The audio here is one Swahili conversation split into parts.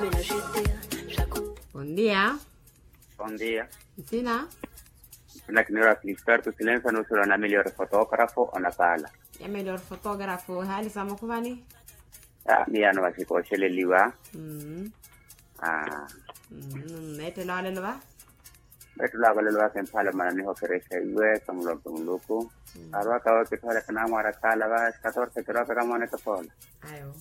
Buen día. Buen día. Sina? Una que no era Cristo, tu silencio no solo una migliore fotografo o una pala. Ya melhor fotógrafo. Hali sama kubani? Mi hanno si conosce le liwa. Nete lo ale lo ba? Betu la vale lo hacen pala mana ni ho kerese iwe como lo loco. Arwa ka ke thale kana mara kala ba 14 kilo ka mo ne ka pol. Ayo.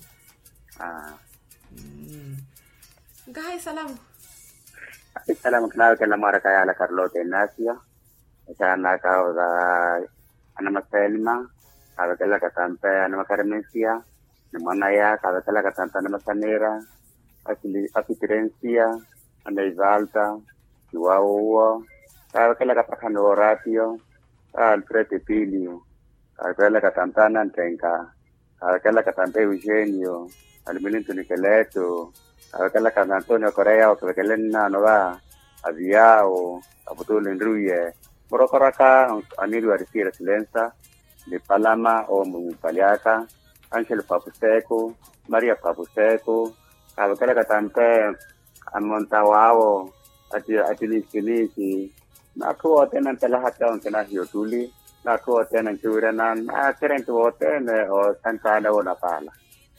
Gahay salam. Salam kana ka la mara kaya la Carlota Ignacia. Sana ka da ana Selma. Kada kala ka tampe ana Carmencia. Namana ya kada kala ka tanta ana Sanera. Asistencia ana Isalta. Chihuahua, cada que la capacano Horatio, al Prete Pilio, cada que la catantana Antenca, cada que la catante Eugenio, al Milinto Nicoleto, cada que la Antonio Correa, o que le no va, a Diao, a Putul en Ruye, por acá, a Nido Aristira Silenza, de Palama o Mupaliaca, Ángel Papuseco, María Papuseco, cada que la catante a Montaguao, ati lisi na ko tenan lahat taon kana hiotuli na ko tenan churanan keren to tene o santana wala pala.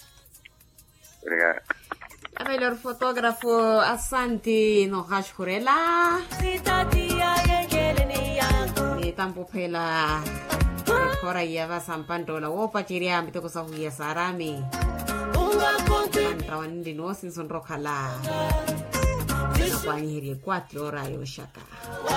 A melhor fotógrafo Asante no Rashkurela. Ni tampo pela kora ya sampando la opa chiria mitoko sa huya sarami. Tawan di no sin son rokala. Kwa nyeri 4 horas yo shaka.